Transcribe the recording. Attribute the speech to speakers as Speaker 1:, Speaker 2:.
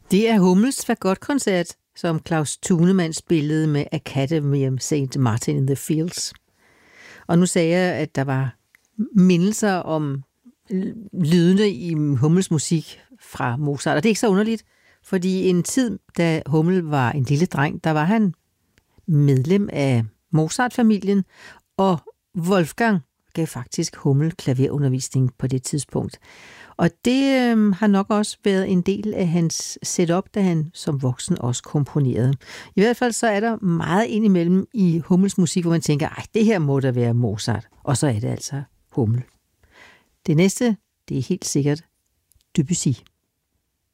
Speaker 1: Det er Hummels fagotkoncert, som Klaus Thunemann spillede med Academy of St. Martin in the Fields. Og nu sagde jeg, at der var mindelser om lydene i Hummels musik fra Mozart. Og det er ikke så underligt, fordi en tid, da Hummel var en lille dreng, der var han medlem af Mozart-familien, og Wolfgang gav faktisk Hummel klaverundervisning på det tidspunkt. Og det har nok også været en del af hans setup, da han som voksen også komponerede. I hvert fald så er der meget indimellem i Hummels musik, hvor man tænker, ej, det her må da være Mozart. Og så er det altså Hummel. Det næste, det er helt sikkert Debussy.